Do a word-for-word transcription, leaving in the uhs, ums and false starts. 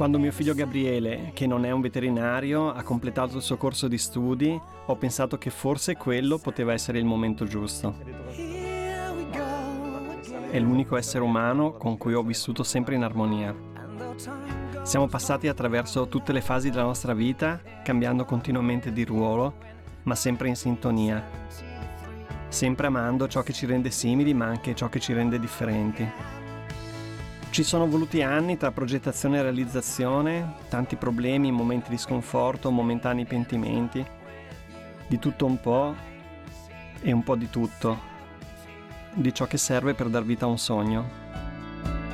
Quando mio figlio Gabriele, che non è un veterinario, ha completato il suo corso di studi, ho pensato che forse quello poteva essere il momento giusto. È l'unico essere umano con cui ho vissuto sempre in armonia. Siamo passati attraverso tutte le fasi della nostra vita, cambiando continuamente di ruolo, ma sempre in sintonia. Sempre amando ciò che ci rende simili, ma anche ciò che ci rende differenti. Ci sono voluti anni tra progettazione e realizzazione, tanti problemi, momenti di sconforto, momentanei pentimenti, di tutto un po' e un po' di tutto, di ciò che serve per dar vita a un sogno.